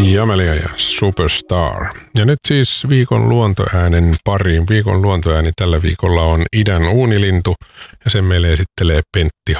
Jamelia ja Superstar. Ja nyt siis viikon luontoäänen pariin. Viikon luontoääni tällä viikolla on idän uunilintu ja sen meille esittelee Pentti